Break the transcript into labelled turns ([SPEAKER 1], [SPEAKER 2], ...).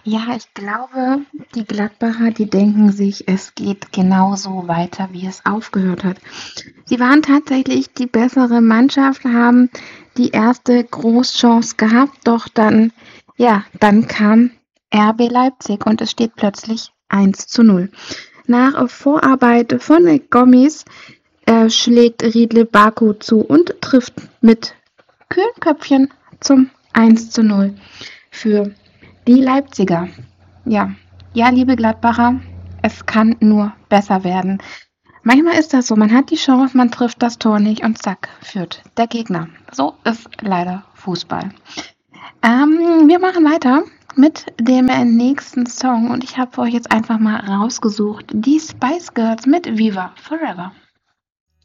[SPEAKER 1] Ja, ich glaube, die Gladbacher, die denken sich, es geht genauso weiter, wie es aufgehört hat. Sie waren tatsächlich die bessere Mannschaft, haben die erste Großchance gehabt, doch dann, ja, dann kam RB Leipzig und es steht plötzlich 1:0. Nach Vorarbeit von Gomez schlägt Riedle Baku zu und trifft mit kühlen Köpfchen zum 1:0 für die Leipziger. Ja, ja, liebe Gladbacher, es kann nur besser werden. Manchmal ist das so, man hat die Chance, man trifft das Tor nicht und zack, führt der Gegner. So ist leider Fußball. Wir machen weiter mit dem nächsten Song und ich habe für euch jetzt einfach mal rausgesucht die Spice Girls mit Viva Forever.